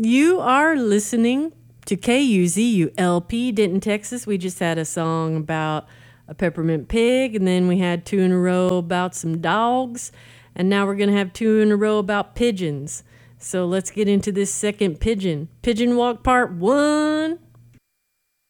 You are listening to KUZULP, Denton, Texas. We just had a song about a peppermint pig, and then we had two in a row about some dogs, and now we're going to have two in a row about pigeons. So let's get into this second pigeon. Pigeon walk part one.